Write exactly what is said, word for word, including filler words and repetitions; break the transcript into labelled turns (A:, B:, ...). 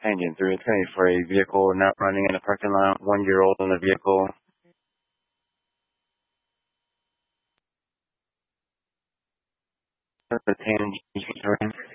A: Engine three twenty for a vehicle not running in a parking lot, one year old in the vehicle. The ten,